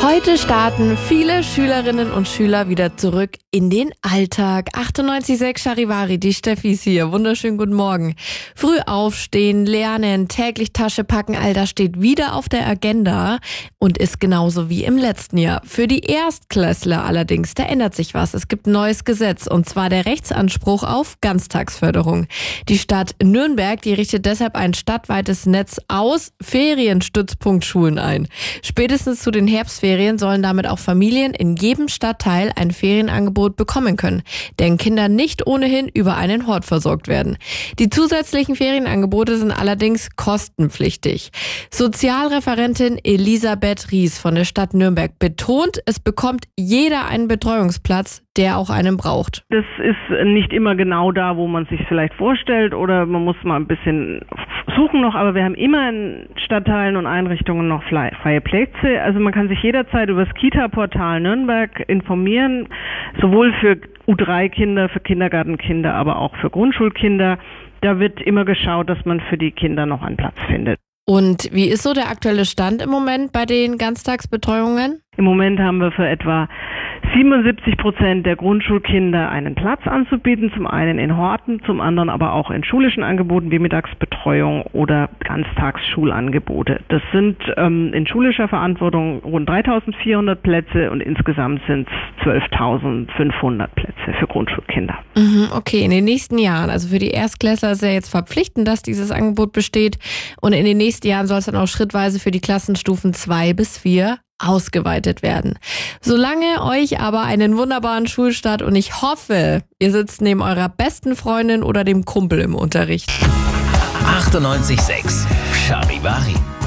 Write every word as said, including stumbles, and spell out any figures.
Heute starten viele Schülerinnen und Schüler wieder zurück in den Alltag. achtundneunzig Komma sechs Charivari, die Steffi ist hier. Wunderschönen guten Morgen. Früh aufstehen, lernen, täglich Tasche packen, all das steht wieder auf der Agenda und ist genauso wie im letzten Jahr. Für die Erstklässler allerdings, da ändert sich was. Es gibt ein neues Gesetz und zwar der Rechtsanspruch auf Ganztagsförderung. Die Stadt Nürnberg, die richtet deshalb ein stadtweites Netz aus Ferienstützpunktschulen ein. Spätestens zu den Herbstferien sollen damit auch Familien in jedem Stadtteil ein Ferienangebot bekommen können, denn Kinder nicht ohnehin über einen Hort versorgt werden. Die zusätzlichen Ferienangebote sind allerdings kostenpflichtig. Sozialreferentin Elisabeth Ries von der Stadt Nürnberg betont, es bekommt jeder einen Betreuungsplatz, der auch einen braucht. Das ist nicht immer genau da, wo man sich vielleicht vorstellt, oder man muss mal ein bisschen suchen noch, aber wir haben immer in Stadtteilen und Einrichtungen noch freie Plätze. Also man kann sich jederzeit über das Kita-Portal Nürnberg informieren, sowohl für U drei Kinder, für Kindergartenkinder, aber auch für Grundschulkinder. Da wird immer geschaut, dass man für die Kinder noch einen Platz findet. Und wie ist so der aktuelle Stand im Moment bei den Ganztagsbetreuungen? Im Moment haben wir für etwa siebenundsiebzig Prozent der Grundschulkinder einen Platz anzubieten, zum einen in Horten, zum anderen aber auch in schulischen Angeboten wie Mittagsbetreuung oder Ganztagsschulangebote. Das sind ähm, in schulischer Verantwortung rund dreitausendvierhundert Plätze und insgesamt sind es zwölftausendfünfhundert Plätze für Grundschulkinder. Mhm, okay, in den nächsten Jahren, also für die Erstklässler ist ja jetzt verpflichtend, dass dieses Angebot besteht und in den nächsten Jahren soll es dann auch schrittweise für die Klassenstufen zwei bis vier ausgeweitet werden. Solange euch aber einen wunderbaren Schulstart und ich hoffe, ihr sitzt neben eurer besten Freundin oder dem Kumpel im Unterricht. achtundneunzig Komma sechs Charivari.